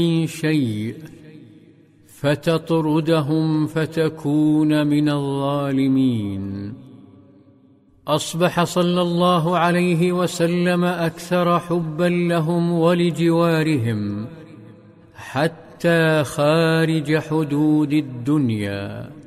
شيء فتطردهم فتكون من الظالمين. أصبح صلى الله عليه وسلم أكثر حبا لهم ولجوارهم حتى خارج حدود الدنيا.